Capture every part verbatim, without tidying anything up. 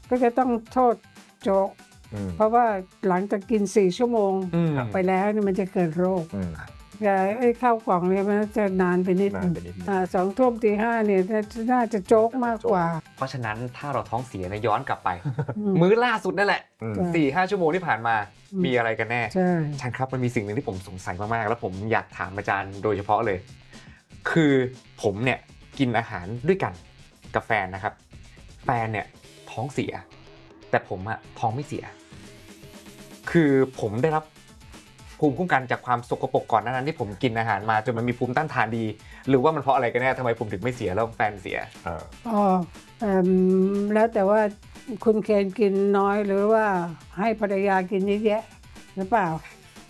ก็จะต้องโทษโจ๊กเพราะว่าหลังจากกินสี่ชั่วโมงไปแล้วนี่มันจะเกิดโรคแต่ไอ้ข้าวกล่องเนี่ยมันจะนานไปนิดนึงสองทุ่มตีห้าเนี่ยน่าจะโจ๊กมากกว่าเพราะฉะนั้นถ้าเราท้องเสียเนี่ยย้อนกลับไป มื้อล่าสุดนั่นแหละสี่ห้าชั่วโมงที่ผ่านมามีอะไรกันแน่อาจารย์ครับมันมีสิ่งหนึ่งที่ผมสงสัยมากๆแล้วผมอยากถามอาจารย์โดยเฉพาะเลยคือผมเนี่ยกินอาหารด้วยกันกับแฟนนะครับแฟนเนี่ยท้องเสียแต่ผมอะท้องไม่เสียคือผมได้รับภูมิคุ้มกันจากความสกปรกก่อนนั้นที่ผมกินอาหารมาจนมันมีภูมิต้านทานดีหรือว่ามันเพราะอะไรกันแน่ทำไมผมถึงไม่เสียแล้วแฟนเสียอ๋อแล้วแต่ว่าคุณเคนกินน้อยหรือว่าให้ภรรยากินเยอะแยะหรือเปล่า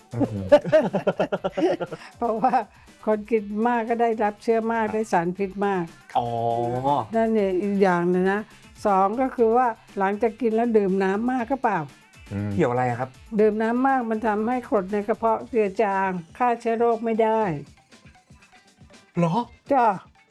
เพราะว่าคนกินมากก็ได้รับเชื้อมากได้สารพิษมากอ๋อนั่นเนี่ยอีกอย่างนึงนะสองก็คือว่าหลังจากกินแล้วดื่มน้ำมากก็เปล่าเกี่ยวอะไรครับดื่มน้ำมากมันทำให้กรดในกระเพาะเจือจางฆ่าเชื้อโรคไม่ได้เหรอจ้า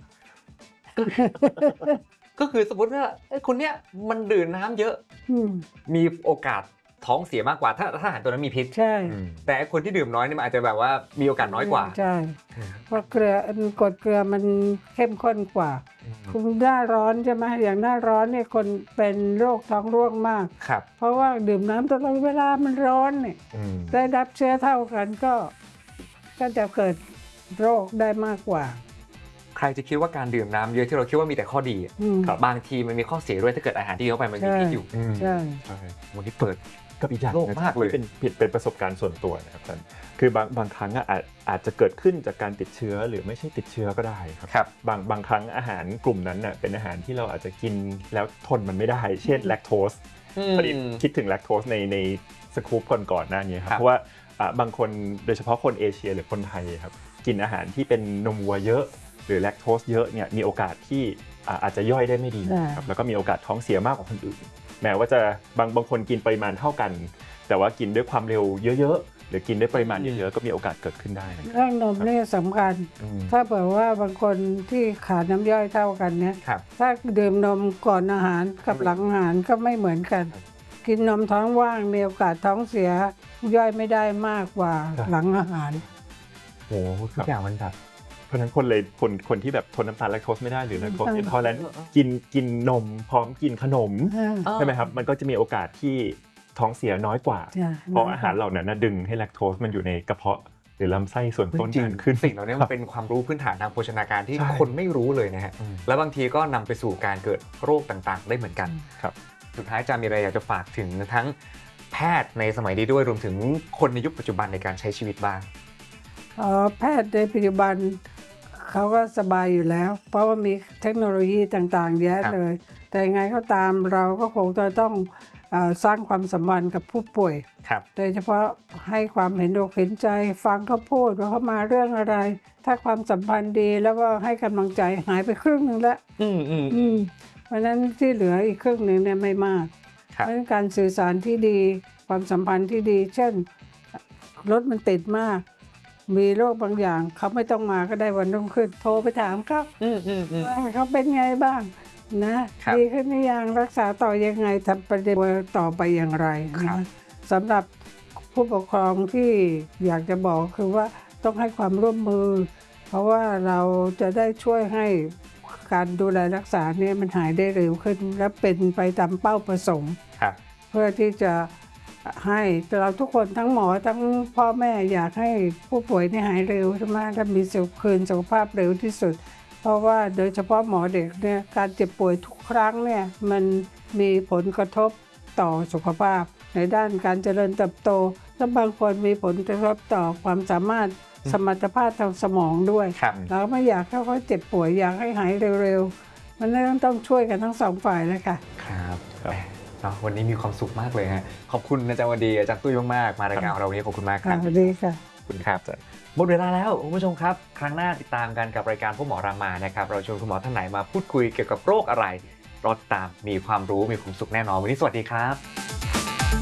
ก็คือสมมติว่าคนเนี้ยมันดื่มน้ำเยอะมีโอกาสท้องเสียมากกว่าถ้าถ้าอาหารตัวนั้นมีพิษใช่แต่คนที่ดื่มน้อยนี่มันอาจจะแบบว่ามีโอกาสน้อยกว่าใช่เพราะเกลือกรดเกลือมันเข้มข้นกว่าคุณหน้าร้อนใช่ไหมอย่างหน้าร้อนเนี่ยคนเป็นโรคท้องร่วงมากเพราะว่าดื่มน้ำตลอดเวลามันร้อนเนี่ยได้รับเชื้อเท่ากันก็ก็จะเกิดโรคได้มากกว่าใครจะคิดว่าการดื่มน้ำเยอะที่เราคิดว่ามีแต่ข้อดีบางทีมันมีข้อเสียด้วยถ้าเกิดอาหารที่เข้าไปมันมีพิษอยู่ใช่วันนี้เปิดกับอีกอย่างโลกมากเลยเป็นผิดเป็นประสบการณ์ส่วนตัวนะครับท่านคือบางบางครั้งอาจอาจจะเกิดขึ้นจากการติดเชื้อหรือไม่ใช่ติดเชื้อก็ได้ครับครับบางบางครั้งอาหารกลุ่มนั้นน่ะเป็นอาหารที่เราอาจจะกินแล้วทนมันไม่ได้เช่นแลคโตสพอดีคิดถึงแลคโตสในในสกู๊ปก่อนๆหน้านี้ครับเพราะว่าบางคนโดยเฉพาะคนเอเชียหรือคนไทยครับกินอาหารที่เป็นนมวัวเยอะหรือแลคโตสเยอะเนี่ยมีโอกาสที่อาจจะย่อยได้ไม่ดีครับแล้วก็มีโอกาสท้องเสียมากกว่าคนอื่นแม้ว่าจะบางบางคนกินปริมาณเท่ากันแต่ว่ากินด้วยความเร็วเยอะๆหรือกินด้วยปริมาณเยอะๆก็มีโอกาสเกิดขึ้นได้เรื่องนมนี่สำคัญถ้าเผื่อว่าบางคนที่ขาดน้ำย่อยเท่ากันเนี่ยถ้าดื่มนมก่อนอาหารกับหลังอาหารก็ไม่เหมือนกันกินนมท้องว่างมีโอกาสท้องเสียย่อยไม่ได้มากกว่าหลังอาหารโอ้ทุกอย่างมันแบบเพราะฉะนั้นคนเลยคนคนที่แบบทนน้ำตาลแลคโตสไม่ได้หรือแลคโตสอินทอเลรนซ์กินกินนมพร้อมกินขนมใช่ไหมครับมันก็จะมีโอกาสที่ท้องเสียน้อยกว่าเพราะอาหารเหล่านั้นดึงให้แลคโตสมันอยู่ในกระเพาะหรือลำไส้ส่วนต้นนขึ้นสิ่งเหล่านี้มันเป็นความรู้พื้นฐานทางโภชนาการที่คนไม่รู้เลยนะฮะแล้วบางทีก็นำไปสู่การเกิดโรคต่างๆได้เหมือนกันครับสุดท้ายจะมีอะไรอยากจะฝากถึงทั้งแพทย์ในสมัยนี้ด้วยรวมถึงคนในยุคปัจจุบันในการใช้ชีวิตบ้างแพทย์ในปัจจุบันเขาก็สบายอยู่แล้วเพราะว่ามีเทคโนโลยีต่างๆเยอะเลยแต่ยังไงก็ตามเราก็คงจะต้องสร้างความสัมพันธ์กับผู้ป่วยโดยเฉพาะให้ความเห็นอกเห็นใจฟังเขาพูดว่าเขามาเรื่องอะไรถ้าความสัมพันธ์ดีแล้วก็ให้กำลังใจหายไปครึ่งนึงแล้วเพราะนั้นที่เหลืออีกครึ่งนึงเนี่ยไม่มากเพราะฉะนั้นการสื่อสารที่ดีความสัมพันธ์ที่ดีเช่นรถมันติดมากมีโรคบางอย่างเขาไม่ต้องมาก็ได้วันรุ่งขึ้นโทรไปถามเขาว่าเขาเป็นไงบ้างนะดีขึ้นหรือยังรักษาต่อยังไงทำประเด็นต่อไปอย่างไรนะสำหรับผู้ปกครองที่อยากจะบอกคือว่าต้องให้ความร่วมมือเพราะว่าเราจะได้ช่วยให้การดูแลรักษาเนี่ยมันหายได้เร็วขึ้นและเป็นไปตามเป้าประสงค์เพื่อที่จะให้เราทุกคนทั้งหมอทั้งพ่อแม่อยากให้ผู้ป่วยนี่หายเร็วใช่ไหมและมีสุขคืนสุขภาพเร็วที่สุดเพราะว่าโดยเฉพาะหมอเด็กเนี่ยการเจ็บป่วยทุกครั้งเนี่ยมันมีผลกระทบต่อสุขภาพในด้านการเจริญเติบโตและบางคนมีผลกระทบต่อความสามารถสมรรถภาพทางสมองด้วยเราไม่อยากให้เขาเจ็บป่วยอยากให้หายเร็วๆมันต้องช่วยกันทั้งสองฝ่ายเลยค่ะครับวันนี้มีความสุขมากเลยฮะขอบคุณอาจารย์วันดีอาจารย์ตุ้ยมากๆมารายการเราวันนี้ขอบคุณมากครับสวัสดีค่ะคุณครับหมดเวลาแล้วคุณผู้ชมครับครั้งหน้าติดตามกันกับรายการพบหมอรามานะครับเราชวนคุณหมอท่านไหนมาพูดคุยเกี่ยวกับโรคอะไรรอติดตามมีความรู้มีความสุขแน่นอนวันนี้สวัสดีครับ